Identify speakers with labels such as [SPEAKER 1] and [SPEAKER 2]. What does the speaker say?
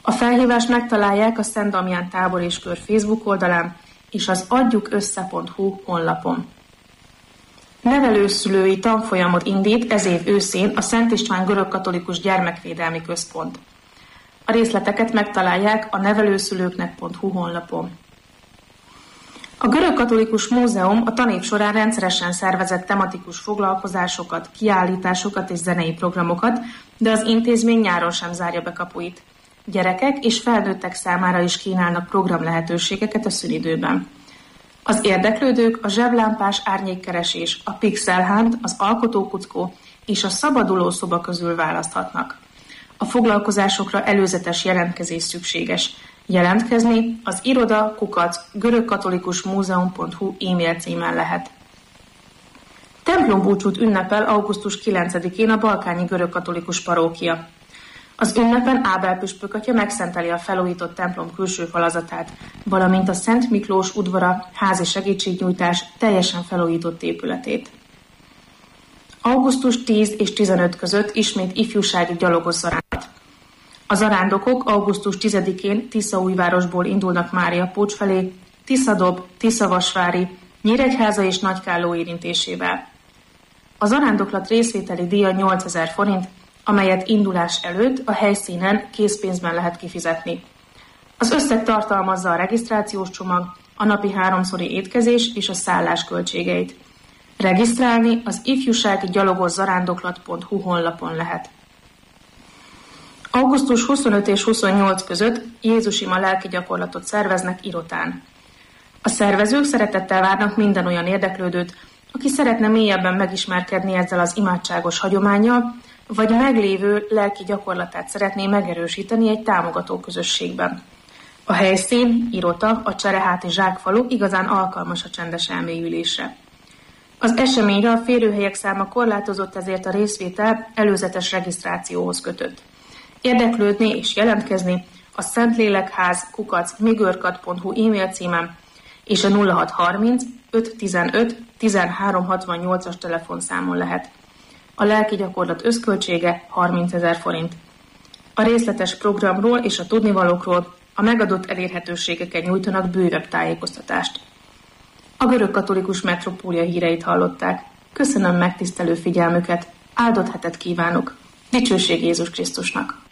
[SPEAKER 1] A felhívást megtalálják a Szent Damián Tábor és Kör Facebook oldalán és az adjukössze.hu honlapon. Nevelőszülői tanfolyamot indít ez év őszén a Szent István Görögkatolikus Gyermekvédelmi Központ. A részleteket megtalálják a nevelőszülőknek.hu honlapon. A Görögkatolikus Múzeum a tanév során rendszeresen szervezett tematikus foglalkozásokat, kiállításokat és zenei programokat, de az intézmény nyáron sem zárja be kapuit. Gyerekek és felnőttek számára is kínálnak programlehetőségeket a szünidőben. Az érdeklődők a zseblámpás árnyékkeresés, a pixelhunt, az alkotókuckó és a szabaduló szoba közül választhatnak. A foglalkozásokra előzetes jelentkezés szükséges. Jelentkezni az iroda@görögkatolikusmuzeum.hu e-mail címen lehet. Templombúcsút ünnepel augusztus 9-én a Balkányi Görögkatolikus Parókia. Az ünnepen Ábel püspökatya megszenteli a felújított templom külső falazatát, valamint a Szent Miklós udvara házi segítségnyújtás teljesen felújított épületét. Augusztus 10 és 15 között ismét ifjúsági gyalogos zarándok. A zarándokok augusztus 10-én Tiszaújvárosból indulnak Máriapócs felé, Tiszadob, Tiszavasvári, Nyíregyháza és Nagykálló érintésével. A zarándoklat részvételi díja 8000 forint, amelyet indulás előtt a helyszínen készpénzben lehet kifizetni. Az összeg tartalmazza a regisztrációs csomag, a napi 3-szori étkezés és a szállás költségeit. Regisztrálni az ifjúsági gyalogos zarándoklat.hu honlapon lehet. Augusztus 25 és 28 között Jézus ima lelki gyakorlatot szerveznek Irotán. A szervezők szeretettel várnak minden olyan érdeklődőt, aki szeretne mélyebben megismerkedni ezzel az imádságos hagyománnyal, vagy meglévő lelki gyakorlatát szeretné megerősíteni egy támogató közösségben. A helyszín, Irota, a Csereháti zsákfalu igazán alkalmas a csendes elmélyülésre. Az eseményre a férőhelyek száma korlátozott, ezért a részvétel előzetes regisztrációhoz kötött. Érdeklődni és jelentkezni a szentlélekház@migörkat.hu e-mail címen és a 0630 515 1368-as telefonszámon lehet. A lelki gyakorlat összköltsége 30 000 forint. A részletes programról és a tudnivalókról a megadott elérhetőségeken nyújtanak bővebb tájékoztatást. A Görögkatolikus Metropólia híreit hallották. Köszönöm megtisztelő figyelmüket, áldott hetet kívánok! Dicsőség Jézus Krisztusnak!